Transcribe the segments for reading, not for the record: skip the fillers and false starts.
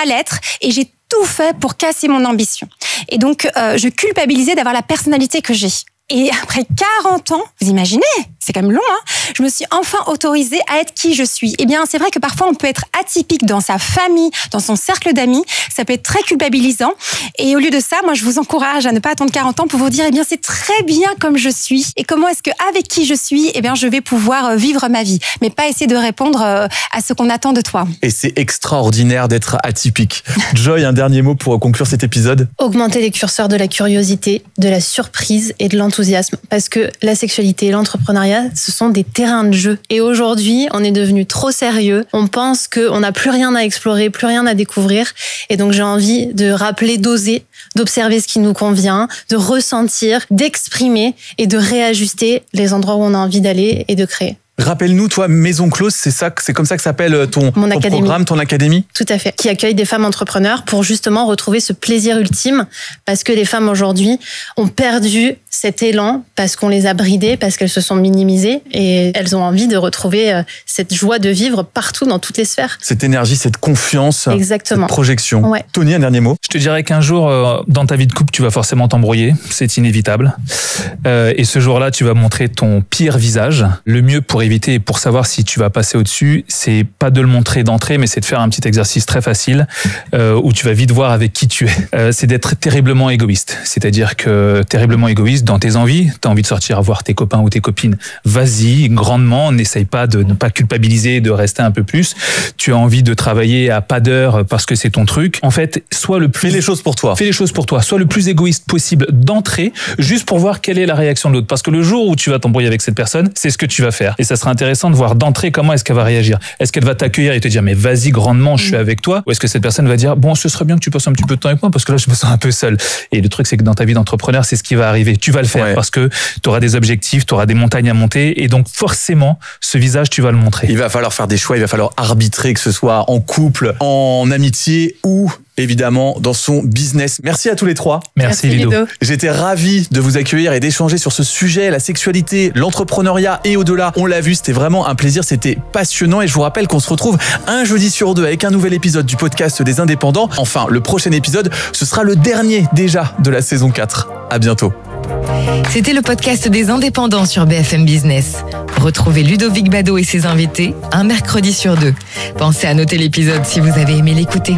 mal-être et j'ai tout fait pour casser mon ambition. Et donc, je culpabilisais d'avoir la personnalité que j'ai. Et après 40 ans, vous imaginez, c'est quand même long, je me suis enfin autorisée à être qui je suis. Eh bien, c'est vrai que parfois, on peut être atypique dans sa famille, dans son cercle d'amis. Ça peut être très culpabilisant. Et au lieu de ça, moi, je vous encourage à ne pas attendre 40 ans pour vous dire, eh bien, c'est très bien comme je suis. Et comment est-ce qu'avec qui je suis, eh bien, je vais pouvoir vivre ma vie. Mais pas essayer de répondre à ce qu'on attend de toi. Et c'est extraordinaire d'être atypique. Joy, un dernier mot pour conclure cet épisode. Augmenter les curseurs de la curiosité, de la surprise et de l'enthousiasme. Parce que la sexualité et l'entrepreneuriat, ce sont des terrains de jeu. Et aujourd'hui, on est devenu trop sérieux. On pense qu'on n'a plus rien à explorer, plus rien à découvrir. Et donc, j'ai envie de rappeler, d'oser, d'observer ce qui nous convient, de ressentir, d'exprimer et de réajuster les endroits où on a envie d'aller et de créer. Rappelle-nous, toi, Maison Close, c'est comme ça que s'appelle ton programme, ton académie ? Tout à fait. Qui accueille des femmes entrepreneurs pour justement retrouver ce plaisir ultime. Parce que les femmes aujourd'hui ont perdu cet élan parce qu'on les a bridées, parce qu'elles se sont minimisées et elles ont envie de retrouver cette joie de vivre partout dans toutes les sphères. Cette énergie, cette confiance, exactement. Cette projection. Ouais. Tony, un dernier mot ? Je te dirais qu'un jour, dans ta vie de couple, tu vas forcément t'embrouiller. C'est inévitable. Et ce jour-là, tu vas montrer ton pire visage. Le mieux pour éviter et pour savoir si tu vas passer au-dessus, c'est pas de le montrer d'entrée, mais c'est de faire un petit exercice très facile où tu vas vite voir avec qui tu es. C'est d'être terriblement égoïste. C'est-à-dire que terriblement égoïste dans tes envies. T'as envie de sortir voir tes copains ou tes copines. Vas-y, grandement. N'essaye pas de ne pas culpabiliser, de rester un peu plus. Tu as envie de travailler à pas d'heure parce que c'est ton truc. En fait, sois le plus... Fais les choses pour toi. Fais les choses pour toi. Sois le plus égoïste possible d'entrée, juste pour voir quelle est la réaction de l'autre. Parce que le jour où tu vas t'embrouiller avec cette personne, c'est ce que tu vas faire. Et ça sera intéressant de voir d'entrée comment est-ce qu'elle va réagir. Est-ce qu'elle va t'accueillir et te dire mais vas-y grandement, je suis avec toi, ou est-ce que cette personne va dire bon, ce serait bien que tu passes un petit peu de temps avec moi parce que là je me sens un peu seul. Et le truc c'est que dans ta vie d'entrepreneur, c'est ce qui va arriver. Tu vas le faire parce que tu auras des objectifs, tu auras des montagnes à monter et donc forcément ce visage tu vas le montrer. Il va falloir faire des choix, il va falloir arbitrer, que ce soit en couple, en amitié ou évidemment dans son business. Merci à tous les trois. Merci Ludo. J'étais ravi de vous accueillir et d'échanger sur ce sujet, la sexualité, l'entrepreneuriat et au-delà. On l'a vu, c'était vraiment un plaisir, c'était passionnant et je vous rappelle qu'on se retrouve un jeudi sur deux avec un nouvel épisode du podcast des indépendants. Enfin, le prochain épisode, ce sera le dernier déjà de la saison 4. À bientôt. C'était le podcast des indépendants sur BFM Business. Retrouvez Ludovic Bado et ses invités un mercredi sur 2. Pensez à noter l'épisode si vous avez aimé l'écouter.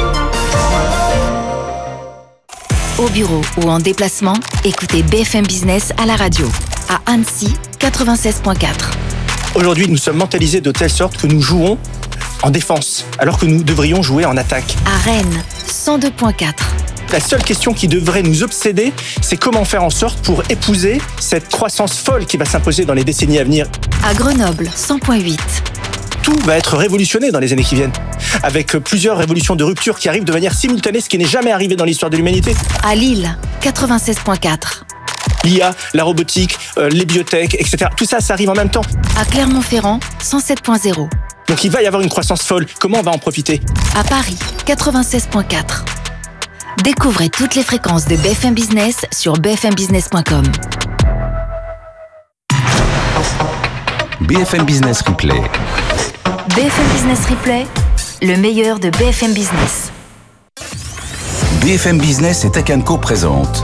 Au bureau ou en déplacement, écoutez BFM Business à la radio. À Annecy, 96.4. Aujourd'hui, nous sommes mentalisés de telle sorte que nous jouons en défense, alors que nous devrions jouer en attaque. À Rennes, 102.4. La seule question qui devrait nous obséder, c'est comment faire en sorte pour épouser cette croissance folle qui va s'imposer dans les décennies à venir. À Grenoble, 100.8. Tout va être révolutionné dans les années qui viennent, avec plusieurs révolutions de rupture qui arrivent de manière simultanée, ce qui n'est jamais arrivé dans l'histoire de l'humanité. À Lille, 96.4. L'IA, la robotique, les biotech, etc. Tout ça, ça arrive en même temps. À Clermont-Ferrand, 107.0. Donc il va y avoir une croissance folle. Comment on va en profiter ? À Paris, 96.4. Découvrez toutes les fréquences de BFM Business sur bfmbusiness.com. BFM Business Replay. BFM Business Replay, le meilleur de BFM Business. BFM Business et Tech & Co présente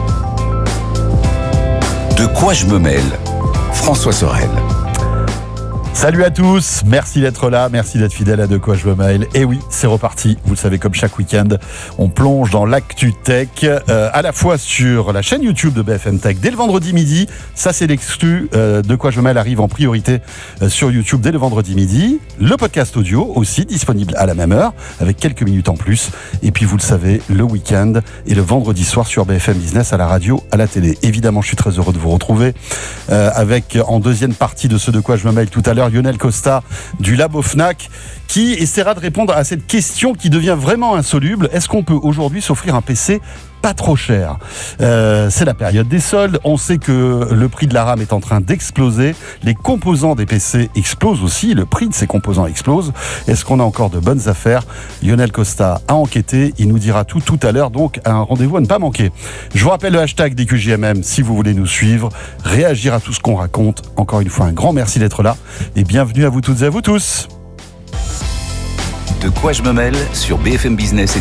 De quoi je me mêle ? François Sorel. Salut à tous, merci d'être là, merci d'être fidèle à De quoi je me mêle. Et oui, c'est reparti, vous le savez, comme chaque week-end, on plonge dans l'actu tech, à la fois sur la chaîne YouTube de BFM Tech dès le vendredi midi. Ça, c'est l'exclu. De quoi je me mêle arrive en priorité sur YouTube dès le vendredi midi. Le podcast audio aussi disponible à la même heure, avec quelques minutes en plus. Et puis, vous le savez, le week-end et le vendredi soir sur BFM Business, à la radio, à la télé. Évidemment, je suis très heureux de vous retrouver avec, en deuxième partie de ce De quoi je me mêle tout à l'heure, Lionel Costa du Labo Fnac qui essaiera de répondre à cette question qui devient vraiment insoluble. Est-ce qu'on peut aujourd'hui s'offrir un PC pas trop cher ? C'est la période des soldes. On sait que le prix de la RAM est en train d'exploser. Les composants des PC explosent aussi. Le prix de ces composants explose. Est-ce qu'on a encore de bonnes affaires ? Lionel Costa a enquêté. Il nous dira tout à l'heure. Donc, un rendez-vous à ne pas manquer. Je vous rappelle le hashtag DQJMM si vous voulez nous suivre, réagir à tout ce qu'on raconte. Encore une fois, un grand merci d'être là. Et bienvenue à vous toutes et à vous tous. De quoi je me mêle sur BFM Business et